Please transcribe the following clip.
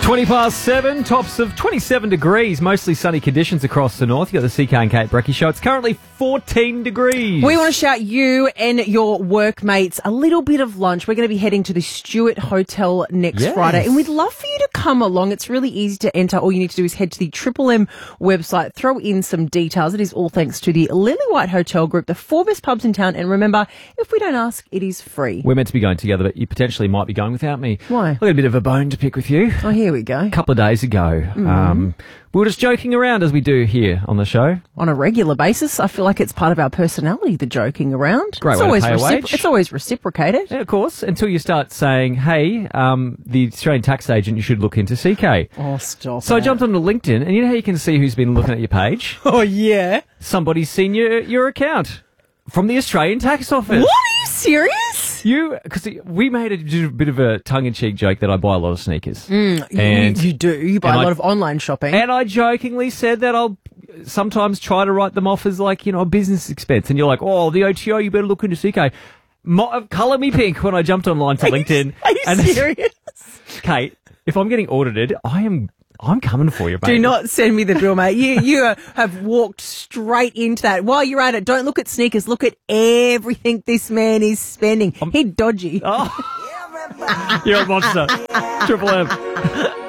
7:20, tops of 27 degrees, mostly sunny conditions across the north. You've got the CK and Kate Brecky Show. It's currently 14 degrees. We want to shout you and your workmates a little bit of lunch. We're going to be heading to the Stuart Hotel next Friday, and we'd love for you to come along. It's really easy to enter. All you need to do is head to the Triple M website, throw in some details. It is all thanks to the Lily White Hotel Group, the 4 best pubs in town. And remember, if we don't ask, it is free. We're meant to be going together, but you potentially might be going without me. Why? I've got a bit of a bone to pick with you. Oh, here we go. A couple of days ago, we were just joking around as we do here on the show. On a regular basis, I feel like it's part of our personality, the joking around. Great way to pay a wage. It's always reciprocated. Yeah, of course, until you start saying, hey, the Australian tax agent, you should look into CK. Oh, stop So it. I jumped onto LinkedIn, and you know how you can see who's been looking at your page? Oh, yeah. Somebody's seen your account from the Australian Tax Office. What? Are you serious? Because we made a bit of a tongue-in-cheek joke that I buy a lot of sneakers. And you do. You buy a lot of online shopping. And I jokingly said that I'll sometimes try to write them off as like, a business expense. And you're like, oh, the OTO, you better look into CK. Colour me pink when I jumped online to LinkedIn. Are you serious? Kate, if I'm getting audited, I'm coming for you, mate. Do not send me the bill, mate. You have walked straight into that. While you're at it, don't look at sneakers. Look at everything this man is spending. He's dodgy. Oh. You're a monster. Triple M.